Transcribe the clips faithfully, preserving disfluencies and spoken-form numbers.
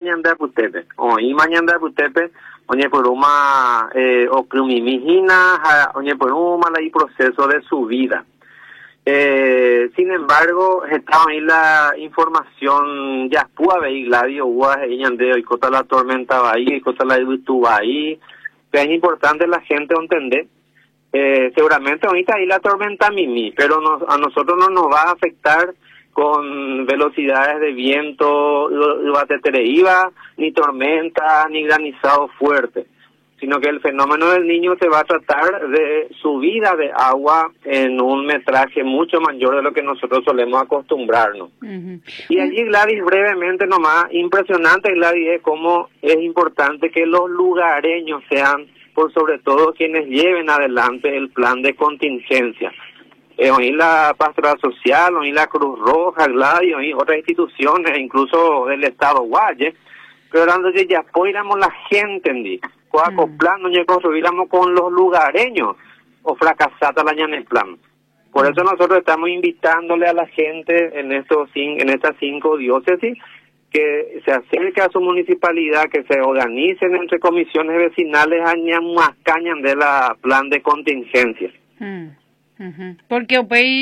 ñande putepe o ima ñande putepe oñe por uma eh, o crumimigina oñe por uma la y proceso de su vida. Eh, sin embargo, está ahí la información ya puede ver Gladio Ua y ñande y cota la tormenta va ahí y cota la va ahí, que es importante la gente entender. Eh, seguramente ahorita ahí la tormenta Mimi, pero nos, a nosotros no nos va a afectar con velocidades de viento, iba, ni tormenta, ni granizado fuerte, sino que el fenómeno del Niño se va a tratar de subida de agua en un metraje mucho mayor de lo que nosotros solemos acostumbrarnos. Uh-huh. Y allí, Gladys, brevemente nomás, impresionante, Gladys, es cómo es importante que los lugareños sean, por sobre todo, quienes lleven adelante el plan de contingencia. Eh, hoy la Pastoral Social, hoy la Cruz Roja, Gladys, hoy otras instituciones, incluso del Estado Guaye, pero dando ya apoyamos la gente, ¿entendí? Acoplando y construiramos con los lugareños o fracasata la ñana en plan. Por eso nosotros estamos invitándole a la gente en estos en estas cinco diócesis que se acerque a su municipalidad, que se organicen entre comisiones vecinales a ñamuascañan de la plan de contingencia. Mm. Uh-huh. Porque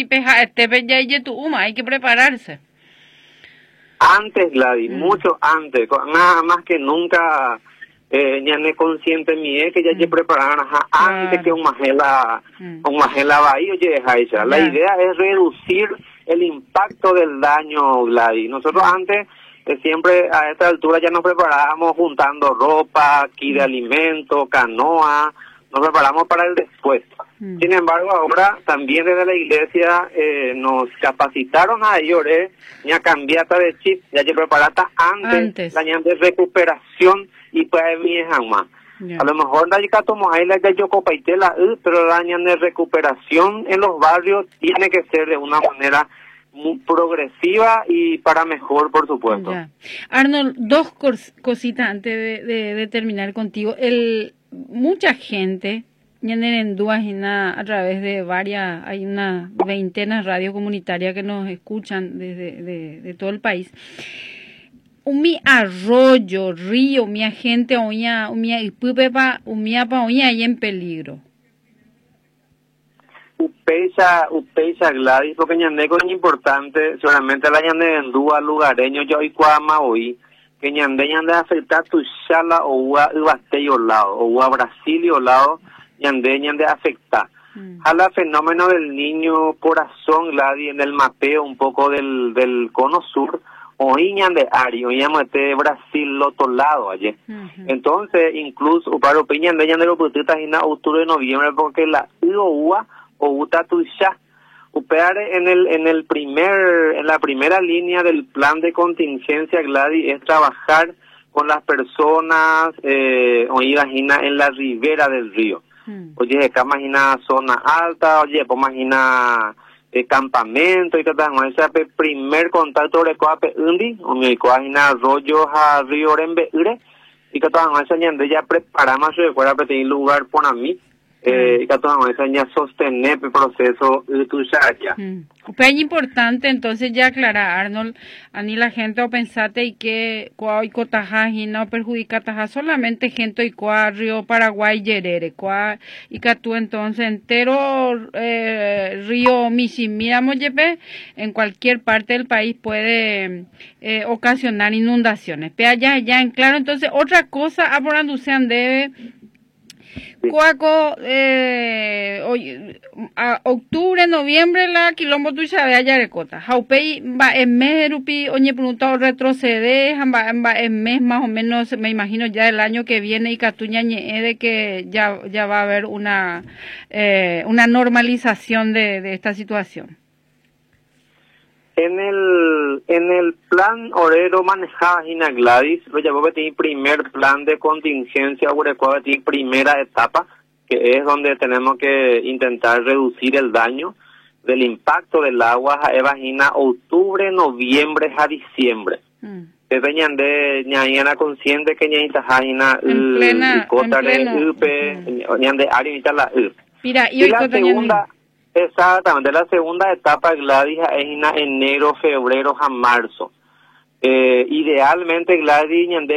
hay que prepararse. Antes, Gladys, mm. mucho antes, nada más que nunca eh, ñane consciente mie que ya mm. se prepararan antes claro. que un majela mm. un majela bahía oye Jaisa. La idea es reducir el impacto del daño, Gladys. Nosotros mm. antes eh, siempre a esta altura ya nos preparábamos juntando ropa, aquí de mm. alimento, canoa, nos preparamos para el después. Mm. Sin embargo, ahora también desde la iglesia eh, nos capacitaron a ellos, eh, ya cambiata de chip, ya se preparata antes, antes. La de recuperación y pues vieja más. Yeah. A lo mejor la chica tomó ahí la yo copaitela, pero la de recuperación en los barrios tiene que ser de una manera muy progresiva y para mejor, por supuesto. Yeah. Arnold, dos cos cositas antes de, de, de terminar contigo. El mucha gente en a través de varias, hay una veintena de radios comunitarias que nos escuchan desde de, de todo el país. Mi arroyo, río, mi gente, oña, mi ipupepa, mi apa, oña ahí en peligro. Upeixa, upeixa Gladys, porque ñande con importante, solamente la ñande en dúa lugareño, yo hoy cuama hoy, que ñande ñande afectar tu chala o ua ubasteyo lado, o ua Brasilio lado, ñande ñande afecta. Mm. A la fenómeno del niño corazón, Gladys, en el mapeo un poco del, del cono sur, hoy ñande ari, hoy ñamete Brasil lo otro lado ayer. Uh-huh. Entonces, incluso, para opinar de ñande lo putitas en octubre de noviembre, porque la ua o uta tuya, upeare en el, en el primer, en la primera línea del plan de contingencia, Gladys, es trabajar con las personas, eh, o imagina en la ribera del río. Oye, acá imagina zona alta, oye, pues imagina eh, campamento y todo eso. Ese primer contacto de coape undi, o mi coagina arroyo a río rembe ure, y que todo eso ya preparamos su recuerda para tener lugar por a mí, eh, y que todo eso ya sostener el proceso de tu ya. Es importante entonces ya aclarar, Arnold, a ni la gente o pensate y que cuá y cotaja y no perjudica taja solamente gente y cuá río Paraguay yerere, cuá y que tú entonces entero eh, río Misimíramo yepe en cualquier parte del país puede eh, ocasionar inundaciones. Pero allá ya en claro, entonces otra cosa aborando sean debe Cuaco, eh, oye, a octubre, noviembre, la quilombo tuya de allá de cota. Jaupei, va en mes, rupi, oye, preguntado retroceder, va en mes más o menos, me imagino ya el año que viene, y Catuña de que ya, ya va a haber una, eh, una normalización de, de esta situación. En el en el plan obrero manejado en Gladys, lo llamó que tiene primer plan de contingencia, que tiene primera etapa, que es donde tenemos que intentar reducir el daño del impacto del agua a vagina octubre, noviembre a diciembre. Mm. Que venían de ñañana consciente que ñañita jajina el cota de upe, ñan de área la u. Mira, y la segunda Exactamente, la segunda etapa, Gladys, es en enero, febrero a marzo. Eh, idealmente, Gladys,